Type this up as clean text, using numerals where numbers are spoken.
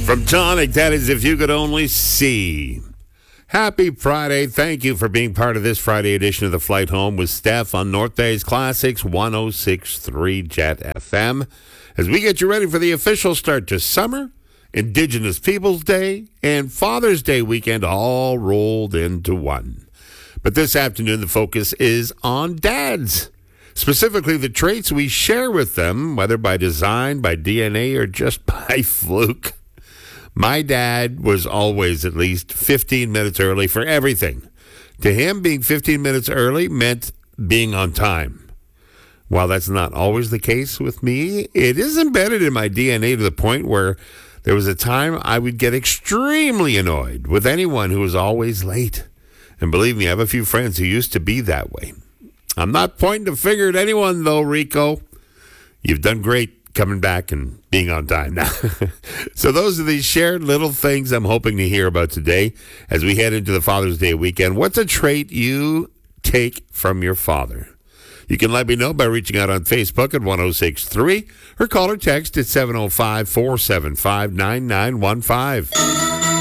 From Tonic, that is If You Could Only See. Happy Friday. Thank you for being part of this Friday edition of The Flight Home with Steph on North Bay's Classics 106.3 Jet FM. As we get you ready for the official start to summer, Indigenous Peoples Day, and Father's Day weekend all rolled into one. But this afternoon, the focus is on dads. Specifically, the traits we share with them, whether by design, by DNA, or just by fluke. My dad was always at least 15 minutes early for everything. To him, being 15 minutes early meant being on time. While that's not always the case with me, it is embedded in my DNA to the point where there was a time I would get extremely annoyed with anyone who was always late. And believe me, I have a few friends who used to be that way. I'm not pointing a finger at anyone, though, Rico. You've done great coming back and being on time now. So those are these shared little things I'm hoping to hear about today as we head into the Father's Day weekend. What's a trait you take from your father? You can let me know by reaching out on Facebook at 106.3 or call or text at 705-475-9915.